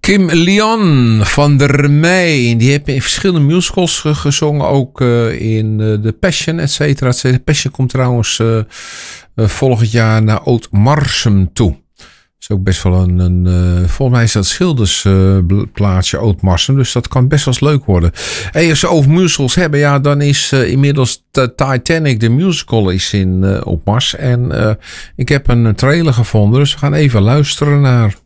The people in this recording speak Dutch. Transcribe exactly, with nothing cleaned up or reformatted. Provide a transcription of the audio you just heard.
Kim Lian van der Meij. Die heeft in verschillende musicals gezongen. Ook uh, in uh, The Passion, et cetera. The Passion komt trouwens uh, uh, volgend jaar naar Oud-Marsum toe. Dat is ook best wel een... een uh, volgens mij is dat Schilders uh, plaatsje Oud-Marsum. Dus dat kan best wel eens leuk worden. En als we over musicals hebben. Ja, dan is uh, inmiddels Titanic, de musical, is in, uh, op Mars. En uh, ik heb een trailer gevonden. Dus we gaan even luisteren naar...